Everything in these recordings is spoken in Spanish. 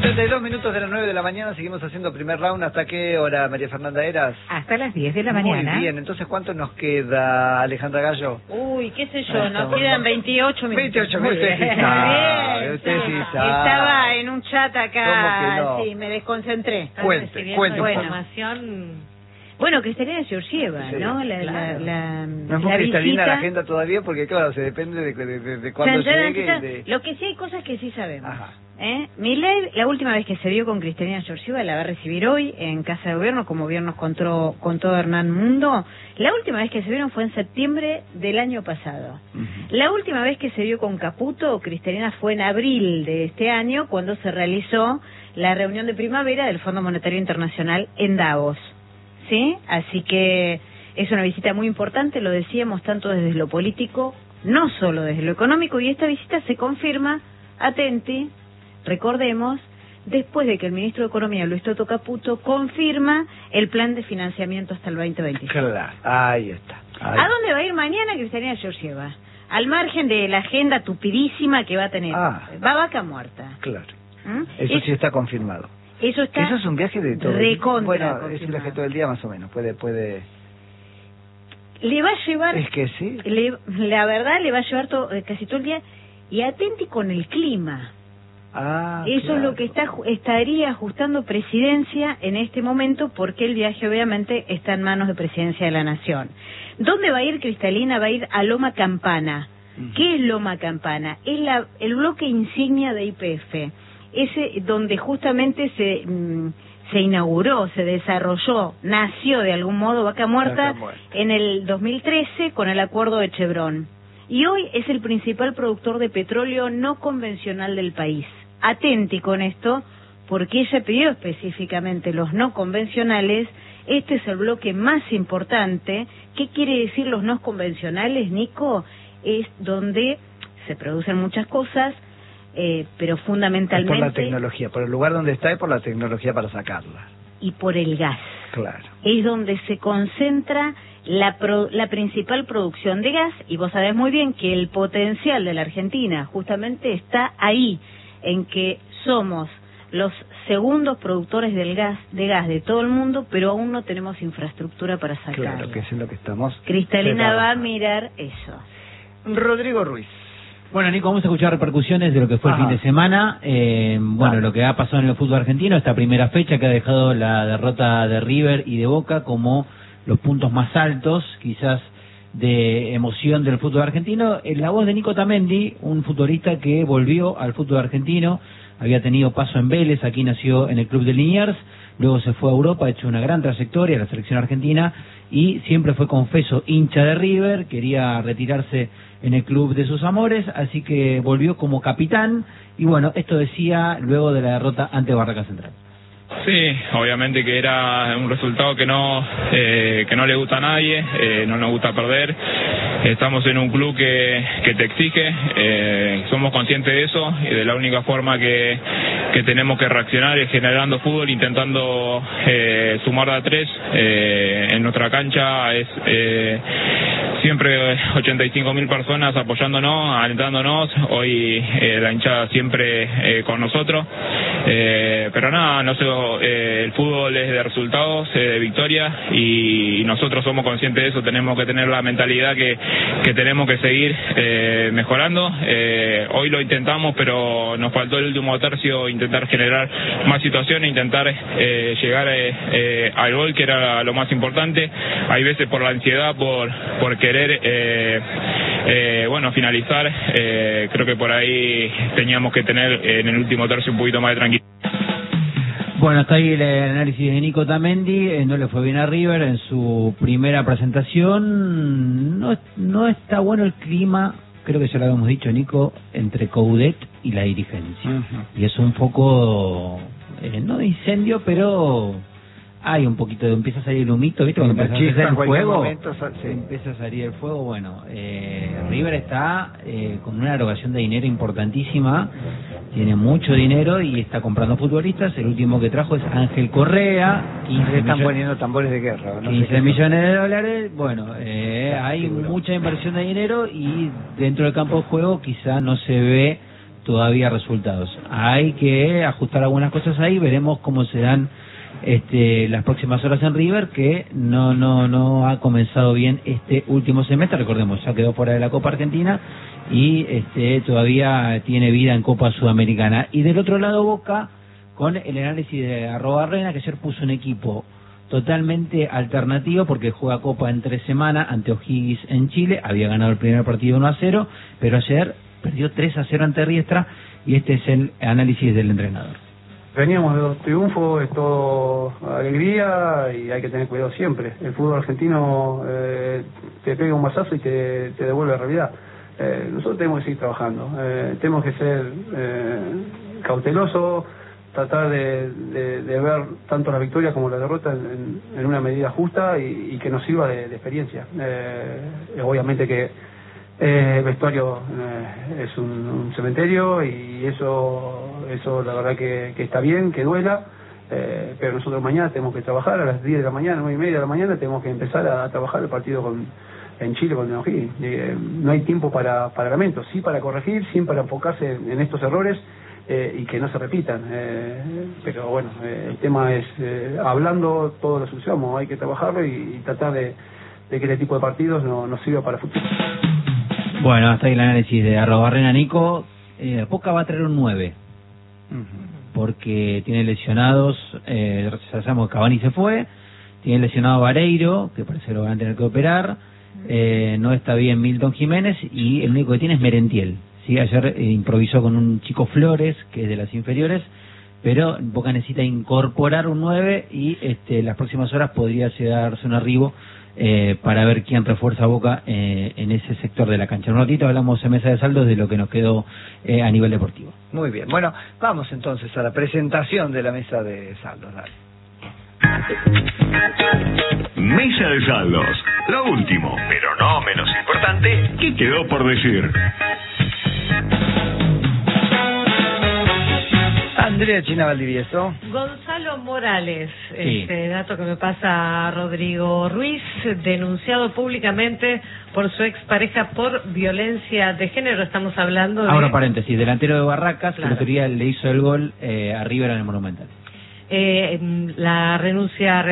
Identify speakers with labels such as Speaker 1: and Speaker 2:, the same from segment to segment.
Speaker 1: 32 minutos de las 9 de la mañana, seguimos haciendo primer round. ¿Hasta qué hora, María Fernanda Eras?
Speaker 2: Hasta las 10 de la mañana.
Speaker 1: Muy bien, entonces ¿cuánto nos queda, Alejandra Gallo?
Speaker 3: Uy, qué sé yo, nos quedan 28 minutos.
Speaker 1: 28 minutos, usted sí sabe,
Speaker 3: Bien,
Speaker 1: usted sí sabe.
Speaker 3: Estaba en un chat acá,
Speaker 1: ¿Cómo que no?
Speaker 3: sí, me desconcentré.
Speaker 1: Cuente.
Speaker 3: Bueno, Cristalina Georgieva,
Speaker 1: Sí,
Speaker 3: ¿no?
Speaker 1: No es muy cristalina la agenda todavía porque, claro, se depende de cuándo llegue. Y de...
Speaker 3: Lo que sí hay cosas que sí sabemos.
Speaker 1: Ajá.
Speaker 3: Milei, la última vez que se vio con Cristalina Georgieva, la va a recibir hoy en Casa de Gobierno, como nos contó Hernán Mundo. La última vez que se vieron fue en septiembre del año pasado. La última vez que se vio con Caputo, Cristalina, fue en abril de este año, cuando se realizó la reunión de primavera del Fondo Monetario Internacional en Davos. ¿Sí? Así que es una visita muy importante, lo decíamos, tanto desde lo político, no solo desde lo económico, y esta visita se confirma, atenti, recordemos, después de que el ministro de Economía, Luis Toto Caputo, confirma el plan de financiamiento hasta el 2025.
Speaker 1: Claro, ahí está.
Speaker 3: ¿A dónde va a ir mañana Cristalina Georgieva? Al margen de la agenda tupidísima que va a tener. Va a vaca muerta.
Speaker 1: Claro. Eso sí está confirmado.
Speaker 3: Eso es
Speaker 1: un viaje de todo
Speaker 3: recontra.
Speaker 1: Bueno, es un viaje todo el día más o menos. Puede.
Speaker 3: Le va a llevar.
Speaker 1: Es que sí.
Speaker 3: La verdad, le va a llevar casi todo el día. Y atenti con el clima. Eso
Speaker 1: claro.
Speaker 3: es lo que estaría ajustando Presidencia en este momento, porque el viaje obviamente está en manos de Presidencia de la Nación. ¿Dónde va a ir Cristalina? Va a ir a Loma Campana. ¿Qué es Loma Campana? Es el bloque insignia de YPF. Ese donde justamente se inauguró, se desarrolló, nació de algún modo Vaca Muerta en el 2013 con el acuerdo de Chevron. Y hoy es el principal productor de petróleo no convencional del país. Atenti con esto, porque ella pidió específicamente los no convencionales. Este es el bloque más importante. ¿Qué quiere decir los no convencionales, Nico? Es donde se producen muchas cosas, pero fundamentalmente...
Speaker 1: Es por la tecnología, por el lugar donde está y por la tecnología para sacarla.
Speaker 3: Y por el gas.
Speaker 1: Claro.
Speaker 3: Es donde se concentra la principal producción de gas, y vos sabés muy bien que el potencial de la Argentina justamente está ahí, en que somos los segundos productores de gas de todo el mundo, pero aún no tenemos infraestructura para sacarlo.
Speaker 1: Claro, que es en lo que estamos...
Speaker 3: Cristalina va a mirar eso.
Speaker 1: Rodrigo Ruiz.
Speaker 4: Bueno, Nico, vamos a escuchar repercusiones de lo que fue el fin de semana. Lo que ha pasado en el fútbol argentino, esta primera fecha que ha dejado la derrota de River y de Boca como los puntos más altos, quizás, de emoción del fútbol argentino. En la voz de Nico Tamendi, un futbolista que volvió al fútbol argentino, había tenido paso en Vélez, aquí nació en el club de Liniers, luego se fue a Europa, ha hecho una gran trayectoria en la selección argentina y siempre fue confeso hincha de River, quería retirarse en el club de sus amores, así que volvió como capitán y bueno, esto decía luego de la derrota ante Barraca Central.
Speaker 5: Sí, obviamente que era un resultado que no le gusta a nadie, no nos gusta perder. Estamos en un club que te exige, somos conscientes de eso y de la única forma que tenemos que reaccionar es generando fútbol, intentando sumar de a tres. En nuestra cancha es siempre 85.000 personas apoyándonos, alentándonos. Hoy la hinchada siempre con nosotros, pero nada, no sé. El fútbol es de resultados, de victorias, y nosotros somos conscientes de eso. Tenemos que tener la mentalidad que tenemos que seguir mejorando. Hoy lo intentamos, pero nos faltó el último tercio, intentar generar más situaciones, intentar llegar al gol, que era lo más importante. Hay veces por la ansiedad, por querer finalizar, creo que por ahí teníamos que tener en el último tercio un poquito más de tranquilidad.
Speaker 4: Bueno, hasta ahí el análisis de Nico Tamendi. No le fue bien a River en su primera presentación. No está bueno el clima, creo que ya lo habíamos dicho, Nico, entre Coudet y la dirigencia. Y es un foco, no de incendio, pero hay un poquito de... Empieza a salir el humito, ¿viste? Cuando empieza a hacer el fuego, empieza a salir el fuego. Bueno, River está con una erogación de dinero importantísima. Tiene mucho dinero y está comprando futbolistas. El último que trajo es Ángel Correa.
Speaker 1: Están poniendo tambores de guerra. No
Speaker 4: 15 millones de dólares. Bueno, hay mucha inversión de dinero y dentro del campo de juego quizá no se ve todavía resultados. Hay que ajustar algunas cosas ahí, veremos cómo se dan las próximas horas en River, que no ha comenzado bien este último semestre. Recordemos, ya quedó fuera de la Copa Argentina y todavía tiene vida en Copa Sudamericana. Y del otro lado, Boca, con el análisis de Arrobarrena, que ayer puso un equipo totalmente alternativo porque juega Copa en 3 semanas ante O'Higgins en Chile. Había ganado el primer partido 1-0, pero ayer perdió 3-0 ante Riestra, y este es el análisis del entrenador.
Speaker 2: Veníamos de 2 triunfos, es todo alegría y hay que tener cuidado siempre. El fútbol argentino te pega un mazazo y te devuelve a la realidad. Nosotros tenemos que seguir trabajando, tenemos que ser cautelosos, tratar de ver tanto la victoria como la derrota en una medida justa y que nos sirva de experiencia. Obviamente que el vestuario es un cementerio y eso la verdad que está bien, que duela, pero nosotros mañana tenemos que trabajar a las 10 de la mañana, 9:30 de la mañana, tenemos que empezar a trabajar el partido en Chile con el O'Higgins. No hay tiempo para lamentos, sí para corregir, sí para enfocarse en estos errores y que no se repitan, pero bueno, el tema es hablando todo lo solucionamos, hay que trabajarlo y tratar de que este tipo de partidos nos sirva para el futuro.
Speaker 4: Bueno, hasta ahí el análisis de Arrobarrena. Nico, Boca va a traer un 9 porque tiene lesionados, ya sabemos que Cavani se fue, tiene lesionado Vareiro, que parece que lo van a tener que operar, no está bien Milton Jiménez, y el único que tiene es Merentiel. ¿Sí? Ayer improvisó con un chico Flores, que es de las inferiores, pero Boca necesita incorporar un 9 y las próximas horas podría darse un arribo para ver quién refuerza a Boca en ese sector de la cancha. Un ratito hablamos en Mesa de Saldos de lo que nos quedó a nivel deportivo.
Speaker 1: Muy bien, bueno, vamos entonces a la presentación de la Mesa de Saldos. Dale.
Speaker 6: Mesa de Saldos, lo último, pero no menos importante, que quedó por decir.
Speaker 1: Andrea China Valdivieso.
Speaker 7: Gonzalo Morales,
Speaker 4: sí.
Speaker 7: Dato que me pasa Rodrigo Ruiz, denunciado públicamente por su expareja por violencia de género. Estamos hablando de...
Speaker 4: Ahora paréntesis, delantero de Barracas, claro, que en le hizo el gol a River en el Monumental.
Speaker 7: La denuncia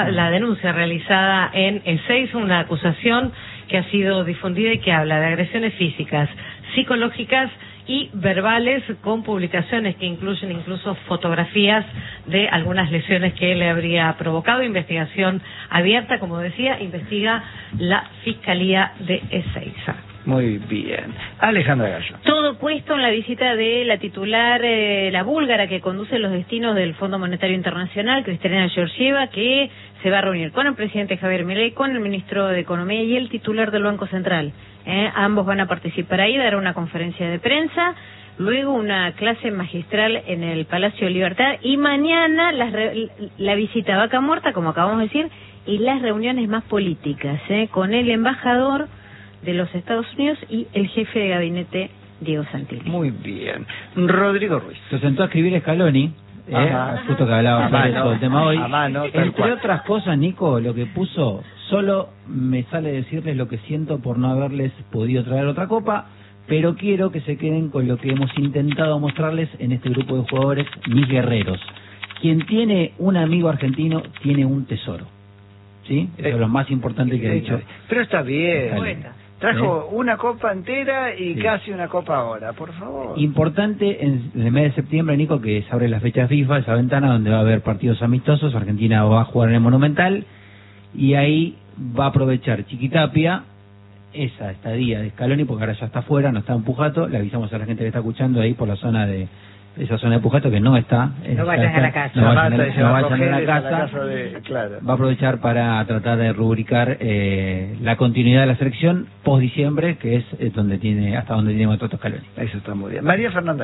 Speaker 7: realizada en Ezeiza, una acusación que ha sido difundida y que habla de agresiones físicas, psicológicas y verbales, con publicaciones que incluyen incluso fotografías de algunas lesiones que le habría provocado. Investigación abierta, como decía, investiga la Fiscalía de Ezeiza.
Speaker 1: Muy bien. Alejandra Gallo.
Speaker 3: Todo puesto en la visita de la titular, la búlgara que conduce los destinos del Fondo Monetario Internacional, Kristalina Georgieva, que se va a reunir con el presidente Javier Milei, con el ministro de Economía y el titular del Banco Central. Ambos van a participar ahí, dar una conferencia de prensa, luego una clase magistral en el Palacio de Libertad y mañana la visita a Vaca Muerta, como acabamos de decir, y las reuniones más políticas, con el embajador de los Estados Unidos y el jefe de gabinete Diego Santilli.
Speaker 1: Muy bien. Rodrigo Ruiz.
Speaker 4: Se sentó a escribir Scaloni, justo que hablaba sobre todo el tema hoy. Entre otras cosas, Nico, lo que puso, solo me sale decirles lo que siento por no haberles podido traer otra copa, pero quiero que se queden con lo que hemos intentado mostrarles en este grupo de jugadores, mis guerreros. Quien tiene un amigo argentino tiene un tesoro. ¿Sí? Eso es lo más importante que he dicho.
Speaker 1: Pero está bien. Trajo una copa entera y casi una copa ahora, por favor.
Speaker 4: Importante en el mes de septiembre, Nico, que se abre la fecha FIFA, esa ventana donde va a haber partidos amistosos. Argentina va a jugar en el Monumental y ahí va a aprovechar Chiquitapia esa estadía de Scaloni, porque ahora ya está afuera, no está en Pujato. Le avisamos a la gente que está escuchando ahí por la zona de esa zona de Pujato, que no está.
Speaker 7: No vayan a la casa.
Speaker 4: No vayan a la casa.
Speaker 1: Claro.
Speaker 4: Va a aprovechar para tratar de rubricar la continuidad de la selección post diciembre, que es donde tiene, hasta donde tiene contrato Scaloni.
Speaker 1: Eso está muy bien. María Fernanda.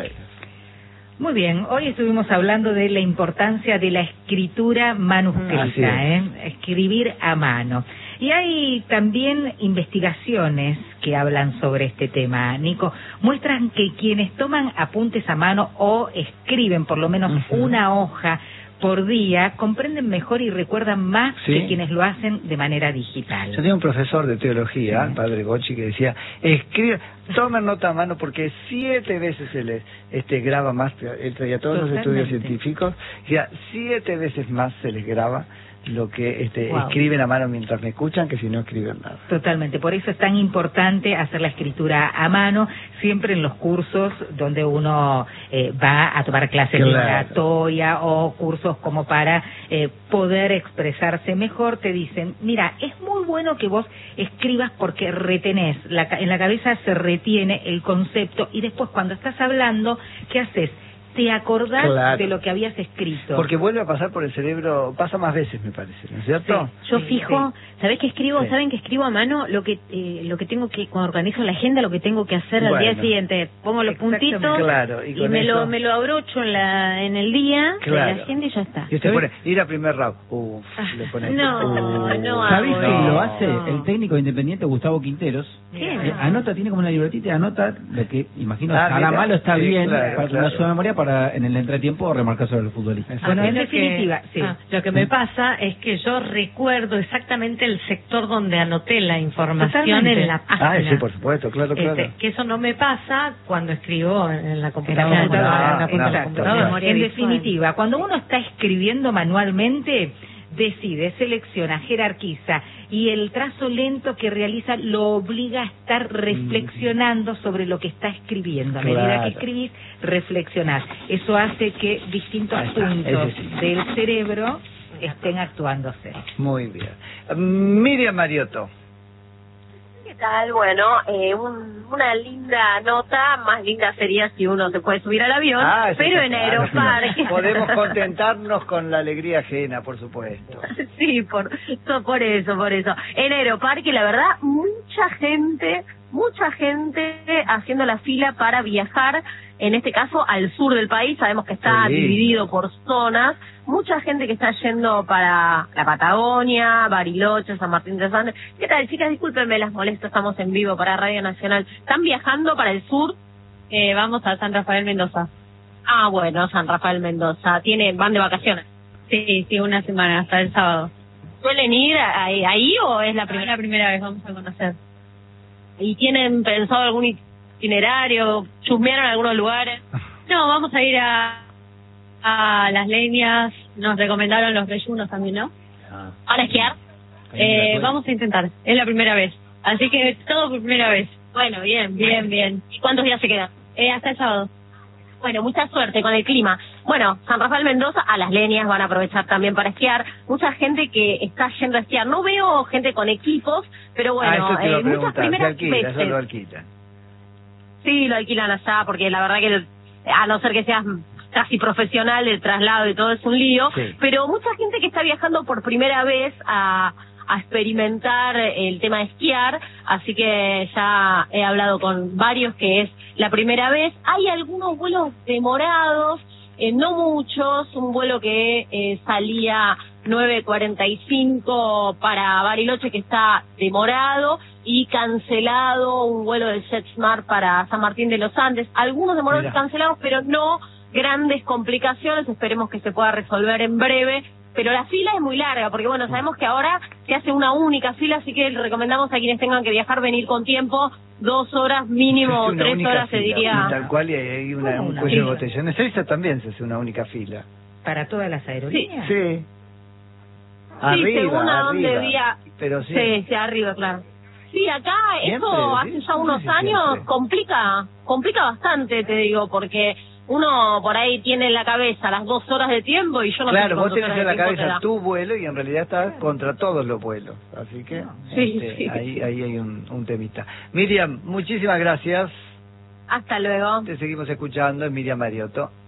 Speaker 8: Muy bien, hoy estuvimos hablando de la importancia de la escritura manuscrita, escribir a mano. Y hay también investigaciones que hablan sobre este tema, Nico. Muestran que quienes toman apuntes a mano o escriben por lo menos una hoja por día comprenden mejor y recuerdan más que quienes lo hacen de manera digital.
Speaker 1: Yo tenía un profesor de teología, el padre Gochi, que decía, escribe, tomen nota a mano porque 7 veces se les graba más, él traía todos los estudios científicos, decía, 7 veces más se les graba lo que escriben a mano mientras me escuchan que si no escriben nada.
Speaker 8: Totalmente, por eso es tan importante hacer la escritura a mano, siempre en los cursos donde uno va a tomar clases de oratoria o cursos como para poder expresarse mejor, te dicen, mira, es muy bueno que vos escribas porque retenés, en la cabeza se retiene el concepto y después cuando estás hablando, ¿qué haces? Te acordás de lo que habías escrito.
Speaker 1: Porque vuelve a pasar por el cerebro, pasa más veces, me parece, ¿no es cierto?
Speaker 3: Sí. Yo fijo, ¿sabés qué escribo? Sí. ¿Saben que escribo a mano lo que tengo que, cuando organizo la agenda, lo que tengo que hacer al día siguiente? Pongo los puntitos y me lo abrocho en el día de la agenda y ya está.
Speaker 1: Y usted pone, ir a primer round. Le pone
Speaker 3: no
Speaker 4: ¿sabés que lo hace el técnico independiente Gustavo Quinteros? Anota, tiene como una libretita, anota lo que, imagino, estará mal o está bien, para que no se memoria para en el entretiempo remarcar sobre el futbolista.
Speaker 8: Bueno, en definitiva,
Speaker 7: lo que me pasa es que yo recuerdo exactamente el sector donde anoté la información en la página.
Speaker 1: Sí, por supuesto, claro.
Speaker 7: Que eso no me pasa cuando escribo en la computadora.
Speaker 8: En definitiva, cuando uno está escribiendo manualmente, decide, selecciona, jerarquiza y el trazo lento que realiza lo obliga a estar reflexionando sobre lo que está escribiendo. A medida que escribís, reflexionás. Eso hace que distintos puntos del cerebro estén actuándose.
Speaker 1: Muy bien. Miriam Mariotto.
Speaker 9: ¿Qué tal? Bueno, una linda nota, más linda sería si uno se puede subir al avión, pero en Aeroparque...
Speaker 1: Podemos contentarnos con la alegría ajena, por supuesto.
Speaker 9: Sí, por eso. En Aeroparque, la verdad, mucha gente haciendo la fila para viajar, en este caso al sur del país, sabemos que está dividido por zonas, mucha gente que está yendo para la Patagonia, Bariloche, San Martín de los Andes. ¿Qué tal, chicas? Discúlpenme, las molesto, estamos en vivo para Radio Nacional. ¿Están viajando para el sur?
Speaker 10: Vamos a San Rafael Mendoza.
Speaker 9: Ah, bueno, San Rafael Mendoza. ¿Van de vacaciones?
Speaker 10: Sí, una semana, hasta el sábado.
Speaker 9: ¿Suelen ir ahí o es la primera?
Speaker 10: La primera vez, vamos a conocer.
Speaker 9: ¿Y tienen pensado algún itinerario? ¿Chusmearon algunos lugares?
Speaker 10: No, vamos a ir a Las Leñas, nos recomendaron los Bellunos también, ¿no?
Speaker 9: ¿Para esquiar?
Speaker 10: Vamos a intentar, es la primera vez, así que todo por primera vez.
Speaker 9: Bueno, bien.
Speaker 10: ¿Y
Speaker 9: cuántos días se quedan?
Speaker 10: Hasta el sábado.
Speaker 9: Bueno, mucha suerte con el clima. Bueno, San Rafael Mendoza, a Las Leñas van a aprovechar también para esquiar. Mucha gente que está yendo a esquiar. No veo gente con equipos, pero bueno, muchas primeras veces.
Speaker 1: ¿Eso lo alquilan?
Speaker 9: Sí, lo alquilan allá, porque la verdad que a no ser que seas casi profesional, el traslado y todo es un lío. Sí. Pero mucha gente que está viajando por primera vez a experimentar el tema de esquiar, así que ya he hablado con varios que es la primera vez. Hay algunos vuelos demorados, no muchos, un vuelo que salía 9:45 para Bariloche que está demorado y cancelado un vuelo de JetSmart para San Martín de los Andes, algunos demorados y cancelados, pero no grandes complicaciones, esperemos que se pueda resolver en breve. Pero la fila es muy larga, porque bueno, sabemos que ahora se hace una única fila, así que recomendamos a quienes tengan que viajar venir con tiempo, 2 horas mínimo, 3 horas se diría.
Speaker 1: Tal cual, y hay un cuello de botella. En Ezeiza también se hace una única fila.
Speaker 8: ¿Para todas las aerolíneas?
Speaker 1: Sí.
Speaker 9: Arriba, según a dónde vía.
Speaker 1: Pero sí,
Speaker 9: arriba, claro. Sí, acá eso hace ya unos años complica bastante, te digo, porque uno por ahí tiene en la cabeza las 2 horas de tiempo y yo no sé.
Speaker 1: Claro, vos tenés en la cabeza tu vuelo y en realidad estás contra todos los vuelos. Así que ahí hay un temita. Miriam, muchísimas gracias.
Speaker 9: Hasta luego.
Speaker 1: Te seguimos escuchando, es Miriam Mariotto.